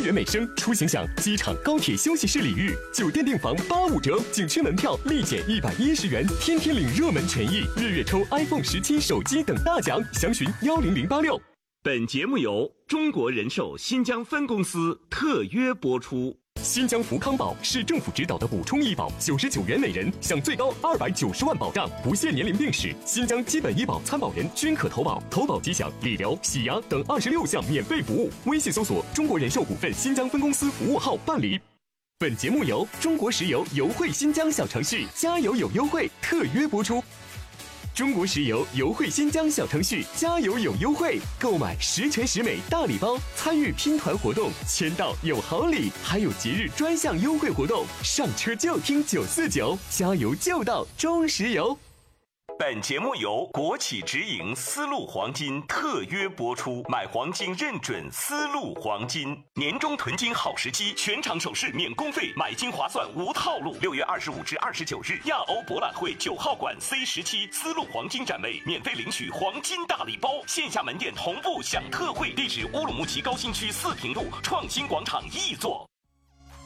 元每升，出行享机场、高铁休息室礼遇，酒店订房85折，景区门票立减110元，天天领热门权益，日月抽 iPhone 17手机等大奖，详询10086。 本节目由中国人寿新疆分公司特约播出。 新疆福康宝是政府指导的补充医保，99元每人，享最高290万保障，不限年龄病史。新疆基本医保参保人均可投保，投保即享理疗、洗牙等26项免费服务。微信搜索中国人寿股份新疆分公司服务号办理。本节目由中国石油油汇新疆小程序加油有优惠特约播出。中国石油油汇新疆小程序加油有优惠，购买10全10美大礼包，参与拼团活动，签到有好礼，还有节日专项优惠活动，上车就听949，加油就到中石油。 本节目由国企直营丝路黄金特约播出，买黄金认准丝路黄金，年终囤金好时机，全场首饰免工费，买金划算无套路。6月25至29日，亚欧博览会9号馆 C17丝路黄金展位，免费领取黄金大礼包，线下门店同步享特惠，地址乌鲁木齐高新区4平路创新广场1座。